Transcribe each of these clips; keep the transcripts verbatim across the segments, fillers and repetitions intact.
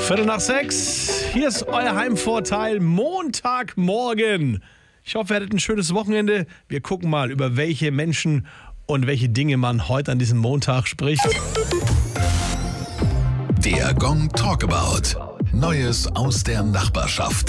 Viertel nach sechs, hier ist euer Heimvorteil, Montagmorgen. Ich hoffe, ihr hattet ein schönes Wochenende. Wir gucken mal, über welche Menschen und welche Dinge man heute an diesem Montag spricht. Der Gong Talkabout. Neues aus der Nachbarschaft.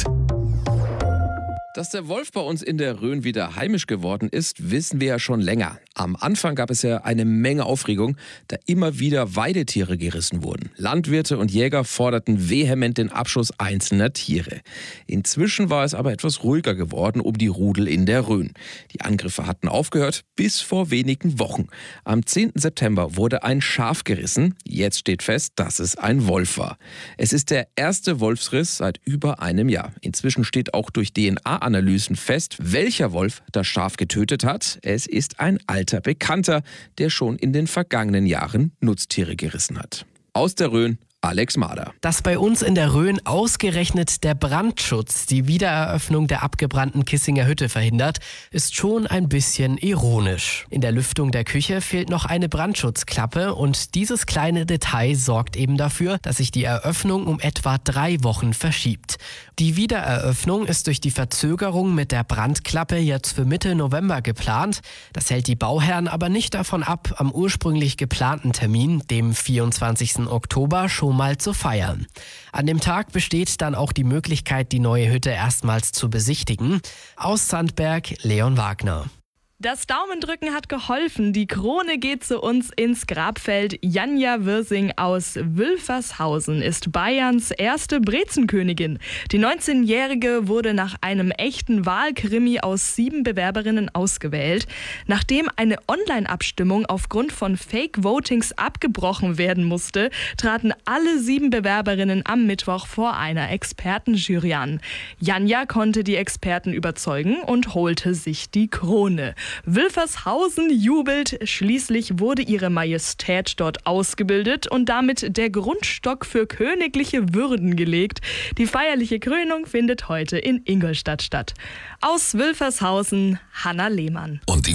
Dass der Wolf bei uns in der Rhön wieder heimisch geworden ist, wissen wir ja schon länger. Am Anfang gab es ja eine Menge Aufregung, da immer wieder Weidetiere gerissen wurden. Landwirte und Jäger forderten vehement den Abschuss einzelner Tiere. Inzwischen war es aber etwas ruhiger geworden um die Rudel in der Rhön. Die Angriffe hatten aufgehört bis vor wenigen Wochen. Am zehnten September wurde ein Schaf gerissen. Jetzt steht fest, dass es ein Wolf war. Es ist der erste Wolfsriss seit über einem Jahr. Inzwischen steht auch durch D N A-Analysen fest, welcher Wolf das Schaf getötet hat. Es ist ein alter Bekannter, der schon in den vergangenen Jahren Nutztiere gerissen hat. Aus der Rhön, Alex Mader. Dass bei uns in der Rhön ausgerechnet der Brandschutz die Wiedereröffnung der abgebrannten Kissinger Hütte verhindert, ist schon ein bisschen ironisch. In der Lüftung der Küche fehlt noch eine Brandschutzklappe und dieses kleine Detail sorgt eben dafür, dass sich die Eröffnung um etwa drei Wochen verschiebt. Die Wiedereröffnung ist durch die Verzögerung mit der Brandklappe jetzt für Mitte November geplant. Das hält die Bauherren aber nicht davon ab, am ursprünglich geplanten Termin, dem vierundzwanzigsten Oktober, schon mal zu feiern. An dem Tag besteht dann auch die Möglichkeit, die neue Hütte erstmals zu besichtigen. Aus Sandberg, Leon Wagner. Das Daumendrücken hat geholfen. Die Krone geht zu uns ins Grabfeld. Janja Wirsing aus Wülfershausen ist Bayerns erste Brezenkönigin. Die neunzehnjährige wurde nach einem echten Wahlkrimi aus sieben Bewerberinnen ausgewählt. Nachdem eine Online-Abstimmung aufgrund von Fake-Votings abgebrochen werden musste, traten alle sieben Bewerberinnen am Mittwoch vor einer Expertenjury an. Janja konnte die Experten überzeugen und holte sich die Krone. Wülfershausen jubelt, schließlich wurde ihre Majestät dort ausgebildet und damit der Grundstock für königliche Würden gelegt. Die feierliche Krönung findet heute in Ingolstadt statt. Aus Wülfershausen, Hanna Lehmann. Und die